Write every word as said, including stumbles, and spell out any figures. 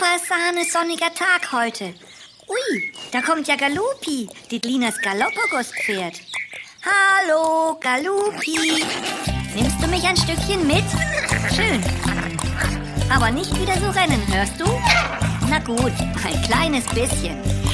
super Sahne sonniger Tag heute. Ui, da kommt ja Galupi, die Linas Galapagos-Pferd. Hallo, Galupi. Nimmst du mich ein Stückchen mit? Schön. Aber nicht wieder so rennen, hörst du? Na gut, ein kleines bisschen.